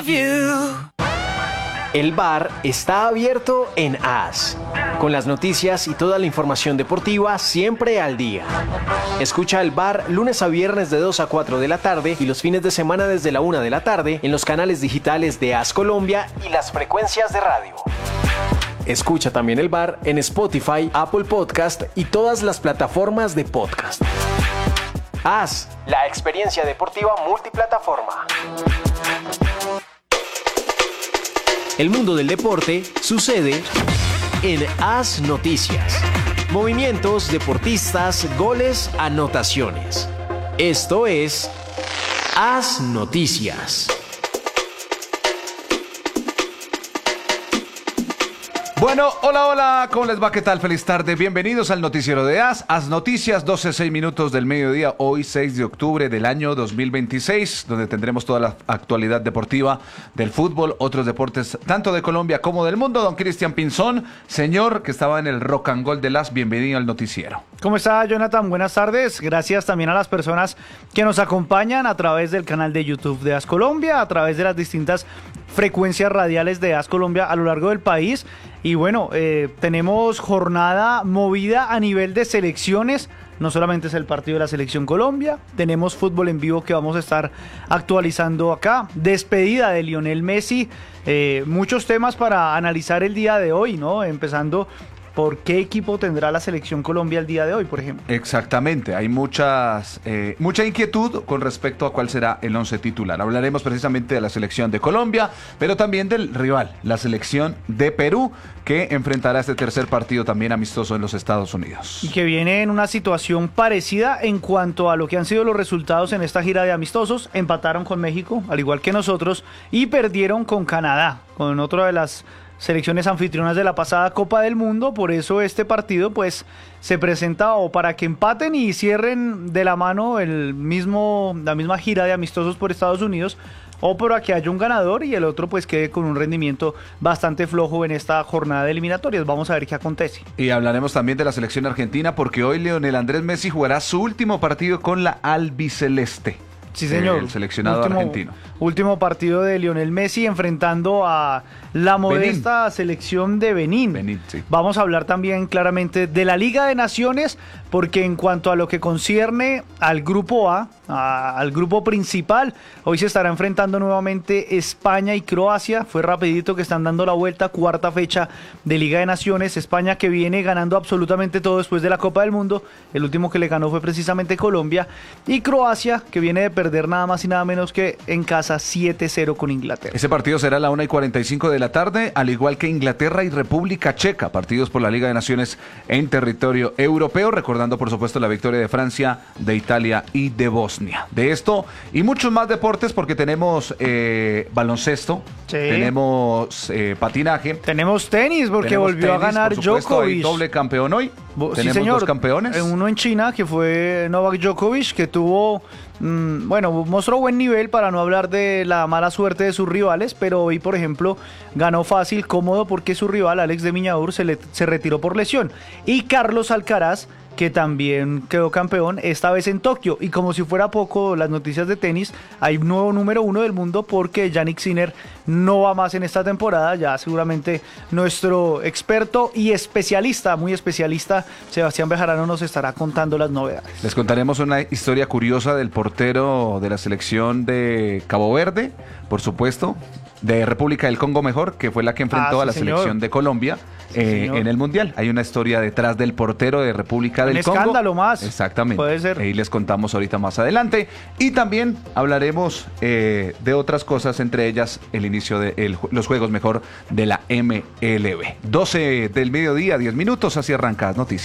El bar está abierto en AS, con las noticias y toda la información deportiva siempre al día. Escucha el bar lunes a viernes de 2 a 4 de la tarde y los fines de semana desde la 1 de la tarde en los canales digitales de AS Colombia y las frecuencias de radio. Escucha también el bar en Spotify, Apple Podcast y todas las plataformas de podcast. AS, la experiencia deportiva multiplataforma. El mundo del deporte sucede en AS Noticias. Movimientos, deportistas, goles, anotaciones. Esto es AS Noticias. Bueno, hola, ¿cómo les va? ¿Qué tal? Feliz tarde, bienvenidos al noticiero de AS Noticias, 12:06 del mediodía, hoy 6 de octubre del año 2026, donde tendremos toda la actualidad deportiva del fútbol, otros deportes, tanto de Colombia como del mundo. Don Cristian Pinzón, señor que estaba en el Rock and Roll de AS, bienvenido al noticiero. ¿Cómo está, Jonathan? Buenas tardes, gracias también a las personas que nos acompañan a través del canal de YouTube de AS Colombia, a través de las distintas frecuencias radiales de AS Colombia a lo largo del país. Y bueno, tenemos jornada movida a nivel de selecciones. No solamente es el partido de la Selección Colombia, tenemos fútbol en vivo que vamos a estar actualizando acá. Despedida de Lionel Messi, muchos temas para analizar el día de hoy, ¿no? Empezando por qué equipo tendrá la Selección Colombia el día de hoy, por ejemplo. Exactamente, hay mucha inquietud con respecto a cuál será el 11 titular. Hablaremos precisamente de la Selección de Colombia, pero también del rival, la Selección de Perú, que enfrentará este tercer partido también amistoso en los Estados Unidos. Y que viene en una situación parecida en cuanto a lo que han sido los resultados en esta gira de amistosos. Empataron con México, al igual que nosotros, y perdieron con Canadá, con otra de las selecciones anfitrionas de la pasada Copa del Mundo. Por eso este partido pues se presenta o para que empaten y cierren de la mano la misma gira de amistosos por Estados Unidos, o para que haya un ganador y el otro pues quede con un rendimiento bastante flojo en esta jornada de eliminatorias. Vamos a ver qué acontece. Y hablaremos también de la selección argentina, porque hoy Lionel Andrés Messi jugará su último partido con la albiceleste. Sí, señor. El seleccionado argentino. Último partido de Lionel Messi enfrentando a la modesta selección de Benín. Sí. Vamos a hablar también claramente de la Liga de Naciones, porque en cuanto a lo que concierne al grupo A, al grupo principal, hoy se estará enfrentando nuevamente España y Croacia. Fue rapidito que están dando la vuelta, cuarta fecha de Liga de Naciones. España, que viene ganando absolutamente todo después de la Copa del Mundo. El último que le ganó fue precisamente Colombia. Y Croacia, que viene de perder nada más y nada menos que en casa 7-0 con Inglaterra. Ese partido será a la 1:45 de la tarde, al igual que Inglaterra y República Checa, partidos por la Liga de Naciones en territorio europeo, recordando por supuesto la victoria de Francia, de Italia y de Bosnia. De esto y muchos más deportes, porque tenemos baloncesto, sí, tenemos patinaje, tenemos tenis, porque tenemos volvió tenis, a ganar por supuesto, Djokovic. hay doble campeón hoy. Sí, tenemos señor. dos campeones. Uno en China, que fue Novak Djokovic, que tuvo, mostró buen nivel, para no hablar de la mala suerte de sus rivales, pero hoy, por ejemplo, ganó fácil, cómodo, porque su rival, Alex de Minaur, se retiró por lesión. Y Carlos Alcaraz, que también quedó campeón, esta vez en Tokio. Y como si fuera poco, las noticias de tenis, hay un nuevo número 1 del mundo, porque Jannik Sinner no va más en esta temporada. Ya seguramente nuestro experto y especialista, muy especialista, Sebastián Bejarano, nos estará contando las novedades. Les contaremos una historia curiosa del portero de la selección de Cabo Verde, por supuesto, de República del Congo mejor, que fue la que enfrentó a la selección de Colombia en el Mundial. Hay una historia detrás del portero de República del Congo. Un escándalo más. Exactamente. Puede ser. Ahí les contamos ahorita más adelante. Y también hablaremos de otras cosas, entre ellas el inicio de los juegos mejor de la MLB. 12 del mediodía, 10 minutos, así arranca Noticias.